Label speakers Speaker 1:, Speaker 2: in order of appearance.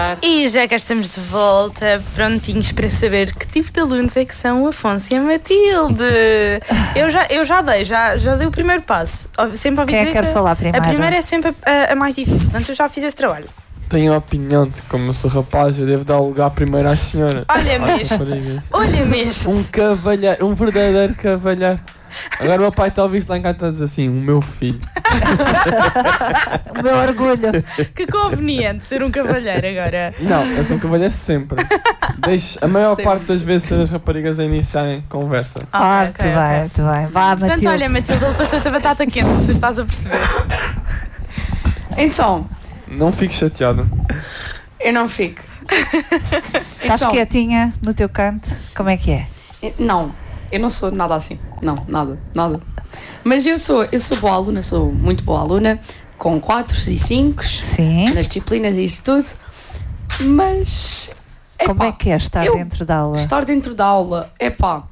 Speaker 1: E já cá estamos de volta, prontinhos para saber que tipo de alunos é que são o Afonso e a Matilde. Eu já dei o primeiro passo. Sempre ouvi
Speaker 2: Quem é
Speaker 1: dizer
Speaker 2: que quer falar primeiro?
Speaker 1: a primeira é sempre a mais difícil, portanto eu já fiz esse trabalho.
Speaker 3: Tenho a opinião de que, como eu sou rapaz, eu devo dar o lugar primeiro às senhoras.
Speaker 1: Olha-me este. Olha-me este.
Speaker 3: Um cavalheiro, um verdadeiro cavalheiro. Agora o meu pai está a ouvir isto lá em casa e está a dizer assim, o meu filho.
Speaker 2: O meu orgulho.
Speaker 1: Que conveniente ser um cavalheiro agora.
Speaker 3: Não, eu sou um cavalheiro sempre. Deixo a maior parte das vezes as raparigas a iniciarem conversa.
Speaker 2: Muito bem. Vá,
Speaker 1: Portanto,
Speaker 2: Matilde.
Speaker 1: olha, Matilde, ele passou-te a batata quente, não sei se estás a perceber.
Speaker 4: Então,
Speaker 3: Não fiques chateado.
Speaker 4: eu não fico.
Speaker 2: Estás
Speaker 4: Então,
Speaker 2: quietinha no teu canto? Como é que é?
Speaker 4: Não, eu não sou nada assim. Não, nada. Mas eu sou boa aluna, sou muito boa aluna, com 4 e 5
Speaker 2: Sim.
Speaker 4: nas disciplinas e isso tudo. Mas
Speaker 2: Como é que é estar dentro da aula?
Speaker 4: Estar dentro da aula,